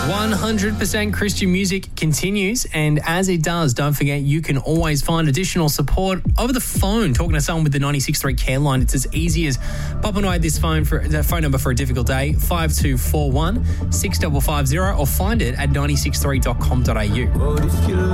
100% Christian music continues, and as it does, don't forget you can always find additional support over the phone. Talking to someone with the 96.3 care line, it's as easy as popping away this phone number for a difficult day, 5241 6550, or find it at 963.com.au.